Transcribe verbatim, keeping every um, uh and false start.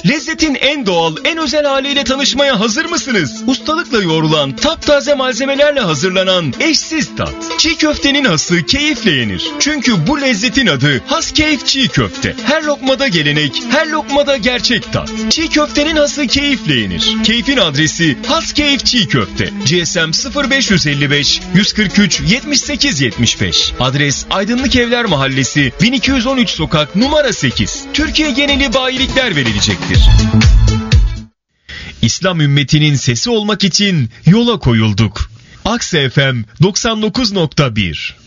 Lezzetin en doğal, en özel haliyle tanışmaya hazır mısınız? Ustalıkla yoğrulan, taptaze malzemelerle hazırlanan eşsiz tat. Çiğ köftenin hası keyifle yenir. Çünkü bu lezzetin adı Haskeyf Çiğ Köfte. Her lokmada gelenek, her lokmada gerçek tat. Çiğ köftenin hası keyifle yenir. Keyfin adresi Haskeyf Çiğ Köfte. G S M sıfır beş elli beş yüz kırk üç yetmiş sekiz yetmiş beş. Adres Aydınlık Evler Mahallesi bin iki yüz on üç sokak numara sekiz. Türkiye geneli bayilikler verilecektir. İslam ümmetinin sesi olmak için yola koyulduk. Akse F M doksan dokuz nokta bir.